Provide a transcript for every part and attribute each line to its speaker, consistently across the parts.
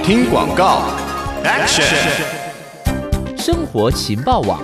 Speaker 1: 听广告 ，Action！
Speaker 2: 生活情报网。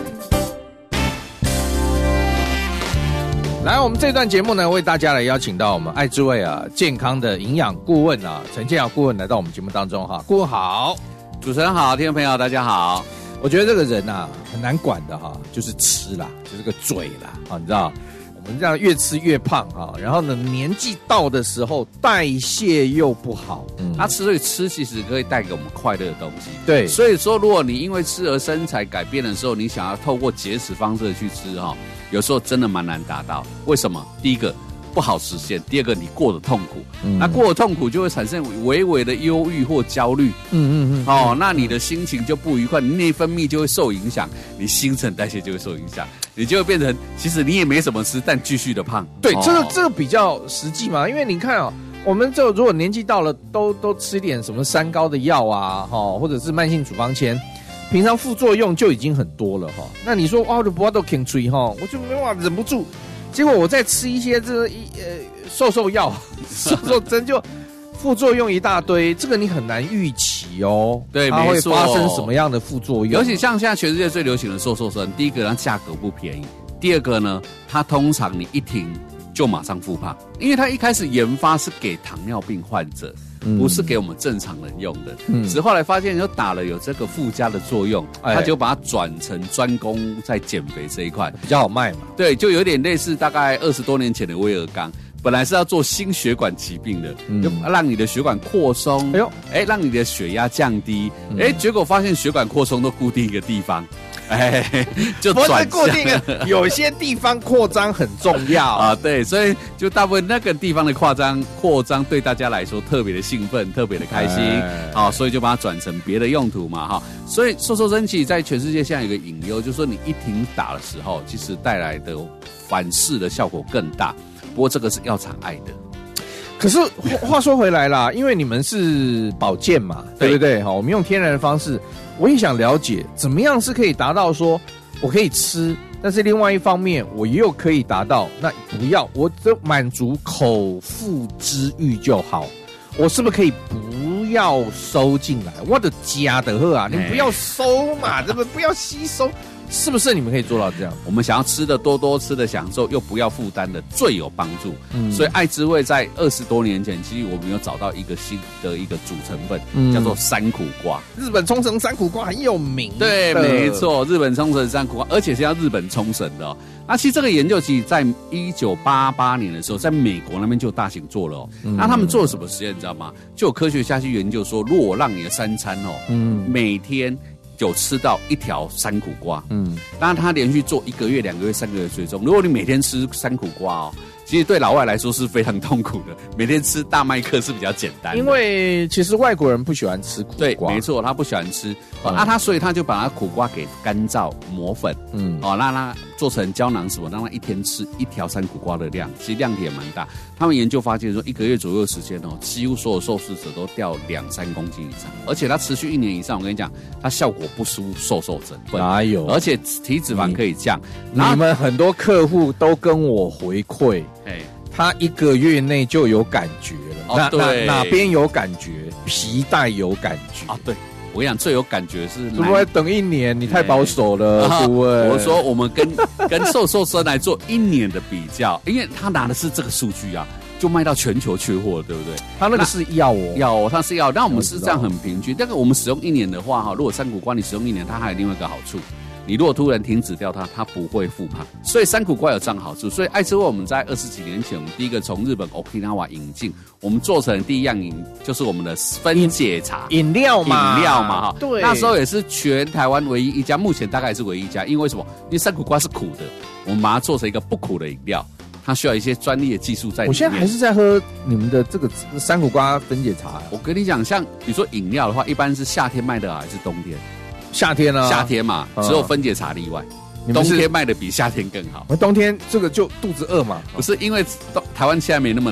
Speaker 3: 来，我们这段节目呢，为大家来邀请到我们爱之味健康的营养顾问陈建尧顾问来到我们节目当中哈。顾问好，
Speaker 4: 主持人好，听众朋友大家好。
Speaker 3: 我觉得这个人很难管的就是吃啦，就是个嘴啦你知道，我们这样越吃越胖然后呢，年纪到的时候代谢又不好，
Speaker 4: 所以吃其实可以带给我们快乐的东西。
Speaker 3: 对，
Speaker 4: 所以说如果你因为吃而身材改变的时候，你想要透过节食方式去吃有时候真的蛮难达到。为什么？第一个不好实现，第二个你过得痛苦，那过得痛苦就会产生微微的忧郁或焦虑，那你的心情就不愉快，你内分泌就会受影响，你新陈代谢就会受影响，你就会变成其实你也没什么吃，但继续的胖。
Speaker 3: 对，这个比较实际嘛，因为你看我们就如果年纪到了，都吃一点什么三高的药或者是慢性处方签，平常副作用就已经很多了那你说我就不要都啃吹我就没办法忍不住。结果我再吃一些瘦药、瘦针，就副作用一大堆，这个你很难预期
Speaker 4: 对，
Speaker 3: 它会发生什么样的副作用？
Speaker 4: 尤其像现在全世界最流行的瘦身，第一个它价格不便宜，第二个呢，它通常你一停就马上复胖，因为它一开始研发是给糖尿病患者。不是给我们正常人用的，只是后来发现就打了有这个附加的作用，他就把它转成专攻在减肥这一块，
Speaker 3: 比较好卖嘛。
Speaker 4: 对，就有点类似大概20多年前的威尔刚，本来是要做心血管疾病的，就让你的血管扩松，让你的血压降低，结果发现血管扩松都固定一个地方。就转
Speaker 3: 固定的，有些地方扩张很重要
Speaker 4: 对，所以就大部分那个地方的扩张对大家来说特别的兴奋，特别的开心，所以就把它转成别的用途嘛所以瘦身期在全世界现在有一个隐忧，就是说你一停打的时候，其实带来的反噬的效果更大。不过这个是药厂爱的。
Speaker 3: 可是话说回来啦，因为你们是保健嘛，对不对？我们用天然的方式，我也想了解怎么样是可以达到说我可以吃，但是另外一方面我又可以达到那不要我只满足口腹之欲就好，我是不是可以不要收进来？我的家的喝你不要收嘛，对不对？不要吸收。是不是你们可以做到这样？
Speaker 4: 我们想要吃的多吃的享受，又不要负担的，最有帮助。所以爱之味在20多年前，其实我们有找到一个新的一个主成分，叫做山苦瓜。
Speaker 3: 日本冲绳山苦瓜很有名。
Speaker 4: 对，没错，日本冲绳山苦瓜，而且是要日本冲绳的那其实这个研究，其实在1988年的时候，在美国那边就大型做了那他们做了什么实验，你知道吗？就有科学家去研究说，如果我让你的三餐每天有吃到一条山苦瓜，当然他连续做1个月、2个月、3个月追踪。如果你每天吃山苦瓜其实对老外来说是非常痛苦的。每天吃大麦克是比较简单的，
Speaker 3: 因为其实外国人不喜欢吃苦瓜。
Speaker 4: 对，没错，他不喜欢吃所以他就把他苦瓜给干燥磨粉，让他做成胶囊什么，让他一天吃1条山苦瓜的量，其实量体也蛮大。他们研究发现说，1个月左右的时间几乎所有受试者都掉2-3公斤以上，而且他持续1年以上，我跟你讲，他效果不输瘦针，
Speaker 3: 哪有？
Speaker 4: 而且体脂肪可以降。
Speaker 3: 你们很多客户都跟我回馈，他1个月内就有感觉了。
Speaker 4: 对，
Speaker 3: 哪边有感觉？皮带有感觉
Speaker 4: 对。我跟你讲，最有感觉是
Speaker 3: 怎么会等1年？你太保守了，各位。
Speaker 4: 我说我们跟瘦身来做1年的比较，因为他拿的是这个数据就卖到全球缺货，对不对？
Speaker 3: 他那个是药
Speaker 4: 它是药。那我们是这样很平均，但是我们使用1年的话如果山苦瓜你使用1年，它还有另外一个好处。你如果突然停止掉它不会复胖，所以山苦瓜有这样好处。所以爱之味我们在20几年前，我们第一个从日本 Okinawa 引进，我们做成第一样就是我们的分解茶
Speaker 3: 饮料嘛
Speaker 4: 对，那时候也是全台湾唯一一家，目前大概也是唯一一家。因为什么？因为山苦瓜是苦的，我们把它做成一个不苦的饮料，它需要一些专利的技术在里面。
Speaker 3: 我现在还是在喝你们的这个山苦瓜分解茶。
Speaker 4: 我跟你讲，像比如说饮料的话，一般是夏天卖的还是冬天？
Speaker 3: 夏天
Speaker 4: 夏天嘛，只有分解茶例外。冬天卖的比夏天更好。
Speaker 3: 冬天这个就肚子饿嘛？
Speaker 4: 不是，因为台湾现在没那么冷，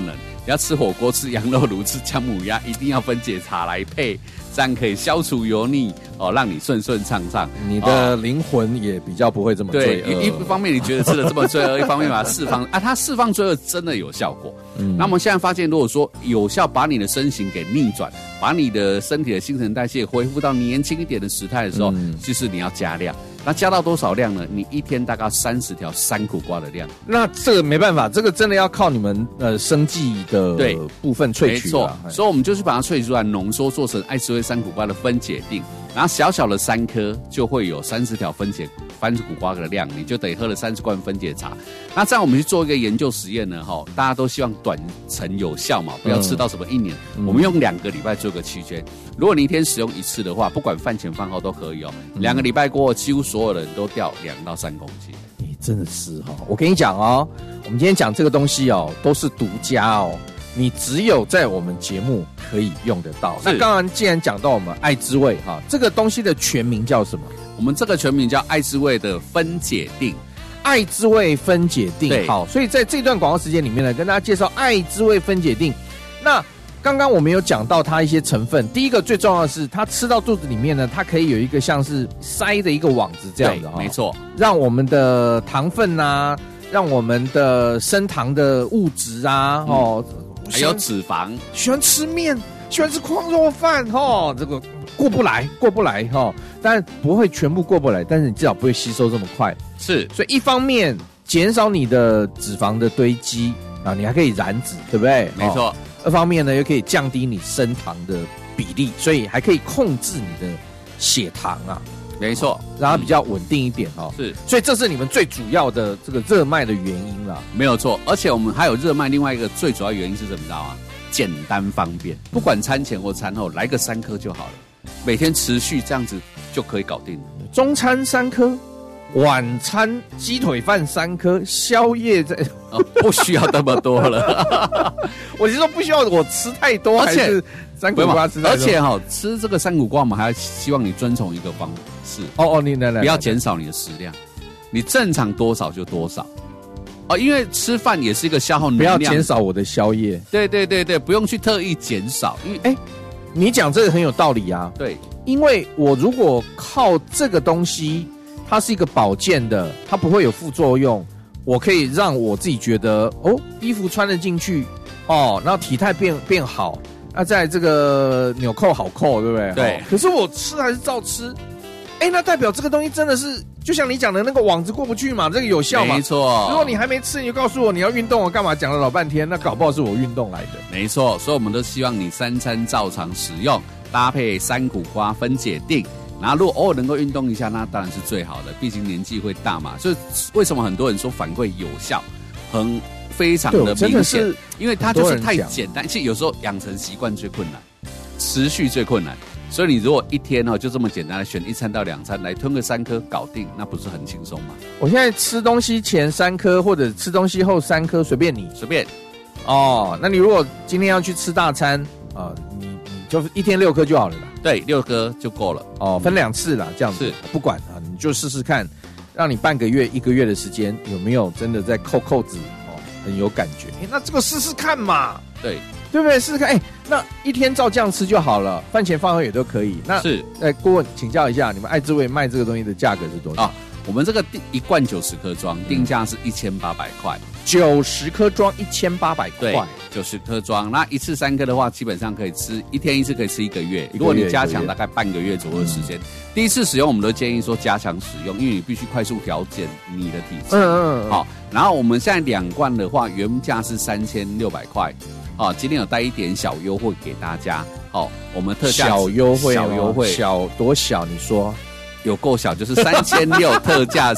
Speaker 4: 要吃火锅、吃羊肉炉、吃姜母鸭，一定要分解茶来配，这样可以消除油腻哦，让你顺顺畅畅。
Speaker 3: 你的灵魂也比较不会这么罪恶。
Speaker 4: 对，一方面你觉得吃的这么罪恶，一方面把它释放它释放罪恶真的有效果。那么现在发现，如果说有效把你的身形给逆转，把你的身体的新陈代谢恢复到年轻一点的时态的时候，就是你要加量。那加到多少量呢？你一天大概30条山苦瓜的量。
Speaker 3: 那这个没办法，这个真的要靠你们生技的部分萃取。
Speaker 4: 没错，所以我们就是把它萃取出来，浓缩做成爱滋味山苦瓜的分解锭。然后小小的3颗就会有30条分解番苦瓜的量，你就得喝了30罐分解茶。那这样我们去做一个研究实验呢，大家都希望短程有效嘛，不要吃到什么1年。我们用2个礼拜做个区间，如果你一天使用1次的话，不管饭前饭后都可以哦。2个礼拜过后，几乎所有人都掉2到3公斤。
Speaker 3: 真的是我跟你讲哦，我们今天讲这个东西哦，都是独家哦。你只有在我们节目可以用得到。那刚刚既然讲到我们爱滋味这个东西的全名叫什么？
Speaker 4: 我们这个全名叫爱滋味的分解锭。
Speaker 3: 爱滋味分解锭。好，所以在这段广告时间里面呢，跟大家介绍爱滋味分解锭。那刚刚我们有讲到它一些成分，第一个最重要的是，它吃到肚子里面呢，它可以有一个像是塞的一个网子这样的
Speaker 4: 没错，
Speaker 3: 让我们的糖分啊，让我们的升糖的物质啊，
Speaker 4: 还有脂肪，
Speaker 3: 喜欢吃面，喜欢吃矿肉饭，这个过不来但不会全部过不来，但是你至少不会吸收这么快。
Speaker 4: 是，
Speaker 3: 所以一方面减少你的脂肪的堆积啊，你还可以燃脂，对不对？
Speaker 4: 没错。
Speaker 3: 二方面呢，又可以降低你升糖的比例，所以还可以控制你的血糖啊。
Speaker 4: 没错，
Speaker 3: 让它比较稳定一点
Speaker 4: 是，
Speaker 3: 所以这是你们最主要的这个热卖的原因啦。
Speaker 4: 没有错，而且我们还有热卖另外一个最主要原因是什么？你知道吗？简单方便，不管餐前或餐后来个3颗就好了，每天持续这样子就可以搞定了。
Speaker 3: 中餐3颗，晚餐鸡腿饭3颗，宵夜
Speaker 4: 不需要那么多了。
Speaker 3: 我是说不需要我吃太多，还是山苦瓜吃太多？
Speaker 4: 而且吃这个山苦瓜，我们还要希望你遵从一个方式。
Speaker 3: 你来，
Speaker 4: 不要减少你的食量，你正常多少就多少。因为吃饭也是一个消耗能量，
Speaker 3: 不要减少我的宵夜。
Speaker 4: 对，不用去特意减少。因为
Speaker 3: 你讲这个很有道理啊。
Speaker 4: 对，
Speaker 3: 因为我如果靠这个东西，它是一个保健的，它不会有副作用，我可以让我自己觉得衣服穿得进去然后体态变好，那在这个纽扣好扣，对不对？
Speaker 4: 对。
Speaker 3: 可是我吃还是照吃，那代表这个东西真的是就像你讲的那个网子过不去嘛，这个有效嘛？
Speaker 4: 没错。
Speaker 3: 如果你还没吃，你就告诉我你要运动，我干嘛讲了老半天？那搞不好是我运动来的。
Speaker 4: 没错，所以我们都希望你3餐照常使用，搭配山苦瓜分解锭。然后如果偶尔能够运动一下，那当然是最好的，毕竟年纪会大嘛。所以为什么很多人说反馈有效，非常的明显，因为它就是太简单。其实有时候养成习惯最困难，持续最困难。所以你如果一天就这么简单的选1餐到2餐来吞个3颗搞定，那不是很轻松吗？
Speaker 3: 我现在吃东西前3颗，或者吃东西后3颗，随便你。那你如果今天要去吃大餐你就一天6颗就好了啦。
Speaker 4: 对，6颗就够了。
Speaker 3: 分2次啦，这样子。不管你就试试看，让你半个月、1个月的时间，有没有真的在扣子很有感觉？那这个试试看嘛。对不对？试试看，那一天照这样吃就好了，饭前饭后也都可以。那
Speaker 4: 是，
Speaker 3: 顾问请教一下，你们爱滋味卖这个东西的价格是多少？
Speaker 4: 我们这个1罐90颗装，定价是1800块
Speaker 3: ，90颗装1800块，
Speaker 4: 对，90颗装。那1次3颗的话，基本上可以吃1天1次，可以吃1个月。如果你加强，大概半个月左右的时间。第一次使用，我们都建议说加强使用，因为你必须快速调节你的体质。好，然后我们现在2罐的话，原价是3600块。今天有带一点小优惠给大家。我们特价
Speaker 3: 小优惠，小多小？你说
Speaker 4: 有够小，就是3600特价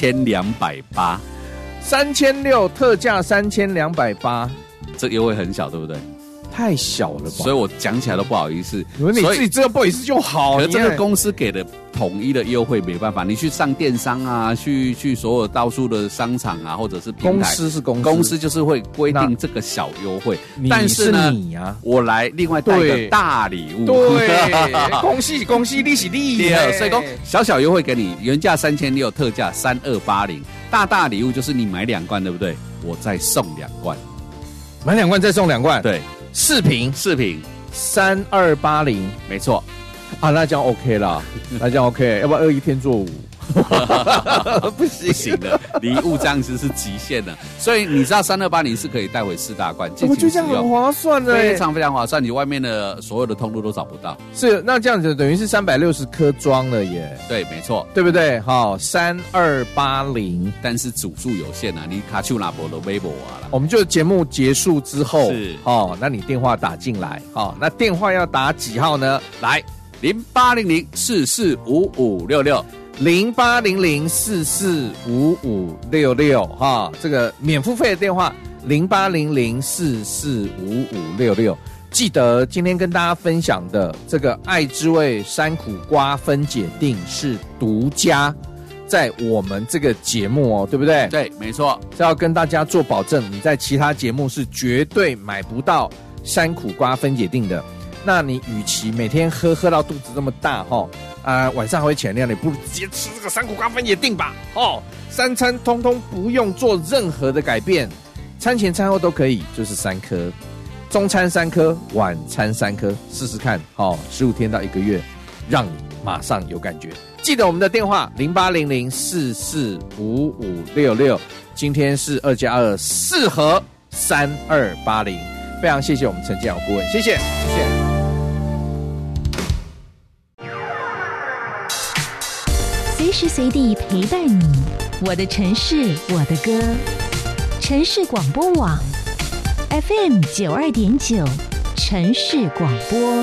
Speaker 4: 3280，3600
Speaker 3: 特价3280，
Speaker 4: 这优惠很小，对不对？
Speaker 3: 太小了吧，
Speaker 4: 所以我讲起来都不好意思。
Speaker 3: 你自己知道不好意思就好。
Speaker 4: 可是这个公司给的统一的优惠没办法，你去上电商啊，去所有到处的商场啊，或者是平台，
Speaker 3: 公司是
Speaker 4: 公司就是会规定这个小优惠。但是呢，我来另外带一个大礼物。
Speaker 3: 对，恭喜利息利。
Speaker 4: 所以说小优惠给你，原价3600，特价3280。大礼物就是你买2罐，对不对？我再送2罐。
Speaker 3: 买2罐再送2罐，
Speaker 4: 对
Speaker 3: ，4瓶
Speaker 4: ，4瓶
Speaker 3: 3280，
Speaker 4: 没错。
Speaker 3: 啊，那这样 OK 啦，那这样 OK， 要不要21天做5？不行
Speaker 4: 的，离物这样子是极限的，所以你知道3280是可以带回4大罐，
Speaker 3: 我觉得这样很划算的，
Speaker 4: 非常非常划算，你外面的所有的通路都找不到。
Speaker 3: 是，那这样子等于是360颗装了耶。
Speaker 4: 对，没错，
Speaker 3: 对不对？好，3280，
Speaker 4: 但是组数有限啊，你卡丘拿博的微博啊啦。
Speaker 3: 我们就节目结束之后，
Speaker 4: 是
Speaker 3: 那你电话打进来，那电话要打几号呢？来
Speaker 4: ，0800445566。
Speaker 3: 0800445566哈，这个免付费的电话0800445566。记得今天跟大家分享的这个爱之味山苦瓜分解锭是独家在我们这个节目哦，对不对？
Speaker 4: 对，没错，
Speaker 3: 这要跟大家做保证，你在其他节目是绝对买不到山苦瓜分解锭的。那你与其每天喝到肚子这么大晚上还会潜亮，你不如直接吃这个山苦瓜分解锭吧3餐通通不用做任何的改变，餐前餐后都可以，就是3颗，中餐3颗，晚餐3颗，试试看15天到1个月，让你马上有感觉。记得我们的电话0800445566，今天是2+24盒3280，非常谢谢我们陈建尧顾问，谢谢。
Speaker 5: 随时随地陪伴你，我的城市，我的歌。城市广播网 FM92.9，城市广播。